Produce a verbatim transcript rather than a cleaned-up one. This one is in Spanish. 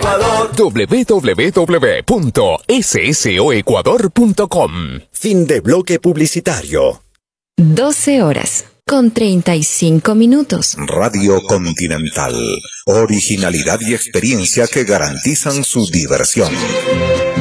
Ecuador. doble u doble u doble u punto ese ese o ecuador punto com. Fin de bloque publicitario. doce horas con treinta y cinco minutos. Radio Continental. Originalidad y experiencia que garantizan su diversión.